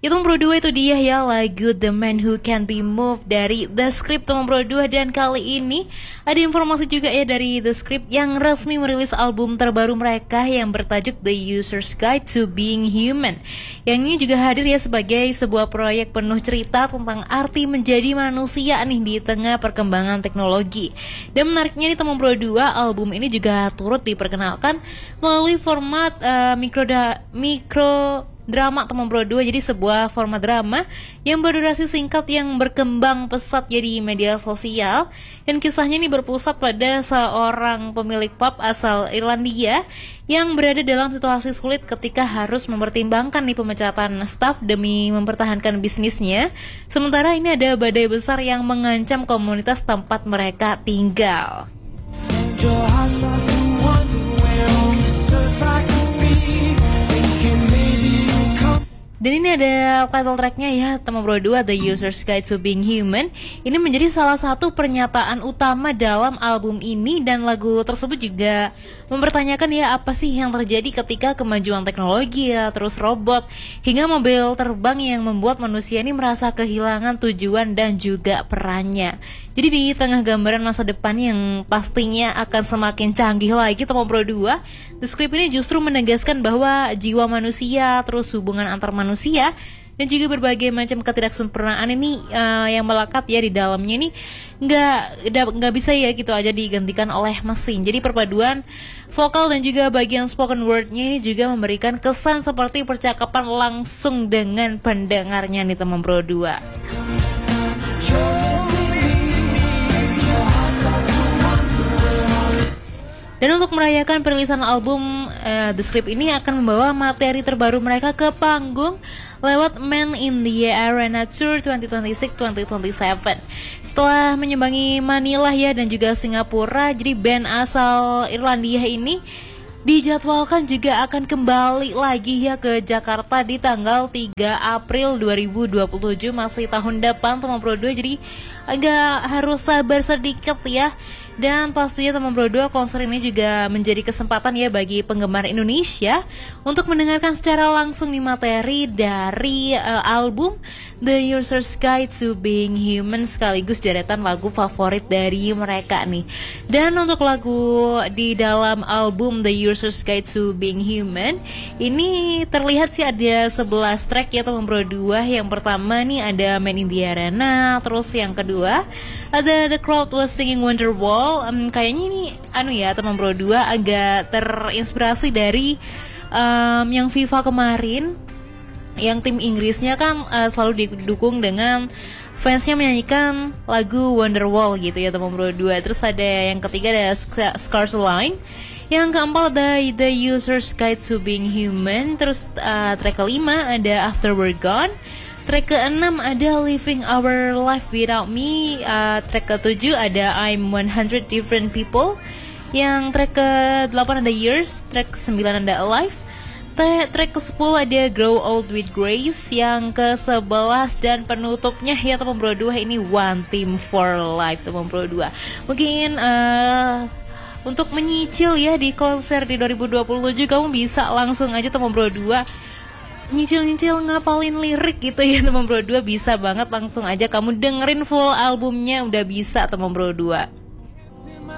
Itu Bro 2 itu dia ya lagu The Man Who Can Be Moved dari The Script teman Bro 2. Dan kali ini ada informasi juga ya dari The Script yang resmi merilis album terbaru mereka yang bertajuk The User's Guide to Being Human. Yang ini juga hadir ya sebagai sebuah proyek penuh cerita tentang arti menjadi manusia nih di tengah perkembangan teknologi. Dan menariknya nih teman Bro 2, album ini juga turut diperkenalkan melalui format mikro drama teman Bro 2. Jadi sebuah format drama yang berdurasi singkat yang berkembang pesat jadi media sosial. Dan kisahnya ini berpusat pada seorang pemilik pub asal Irlandia yang berada dalam situasi sulit ketika harus mempertimbangkan nih pemecatan staf demi mempertahankan bisnisnya. Sementara ini ada badai besar yang mengancam komunitas tempat mereka tinggal. Dan ini ada title tracknya ya teman Bro 2, The User's Guide to Being Human. Ini menjadi salah satu pernyataan utama dalam album ini. Dan lagu tersebut juga mempertanyakan ya apa sih yang terjadi ketika kemajuan teknologi ya, terus robot hingga mobil terbang yang membuat manusia ini merasa kehilangan tujuan dan juga perannya. Jadi di tengah gambaran masa depan yang pastinya akan semakin canggih lagi teman Bro 2, The Script ini justru menegaskan bahwa jiwa manusia, terus hubungan antar manusia dan juga berbagai macam ketidaksempurnaan ini yang melekat ya di dalamnya ini nggak bisa ya gitu aja digantikan oleh mesin. Jadi perpaduan vokal dan juga bagian spoken wordnya ini juga memberikan kesan seperti percakapan langsung dengan pendengarnya nih teman Bro 2. Dan untuk merayakan perilisan album The Script ini akan membawa materi terbaru mereka ke panggung lewat Man in the Arena Tour 2026-2027. Setelah menyambangi Manila ya dan juga Singapura, jadi band asal Irlandia ini dijadwalkan juga akan kembali lagi ya ke Jakarta di tanggal 3 April 2027, masih tahun depan teman Bro 2. Jadi agak harus sabar sedikit ya. Dan pastinya teman Bro 2, konser ini juga menjadi kesempatan ya bagi penggemar Indonesia untuk mendengarkan secara langsung nih materi dari album The User's Guide to Being Human, sekaligus deretan lagu favorit dari mereka nih. Dan untuk lagu di dalam album The User's Guide to Being Human ini terlihat sih ada 11 track ya teman Bro 2. Yang pertama nih ada Man in the Arena, terus yang kedua ada The Crowd Was Singing Wonderwall. Kayaknya ini ya teman Bro 2 agak terinspirasi dari yang FIFA kemarin, yang tim Inggrisnya kan selalu didukung dengan fansnya menyanyikan lagu Wonderwall gitu ya teman Bro 2. Terus ada yang ketiga ada Scars Line. Yang keempat ada The User's Guide to Being Human. Terus track kelima ada After We're Gone. Track ke-6 ada Living Our Life Without Me. Track ke-7 ada I'm 100 Different People. Yang track ke-8 ada Years. Track ke-9 ada Alive. Track ke-10 ada Grow Old with Grace. Yang ke-11 dan penutupnya ya teman Bro 2 ini One Team for Life teman Bro 2. Mungkin untuk menyicil ya di konser di 2027 kamu bisa langsung aja teman Bro 2 nyicil ngapalin lirik gitu ya teman Bro 2, bisa banget langsung aja kamu dengerin full albumnya, udah bisa teman Bro 2.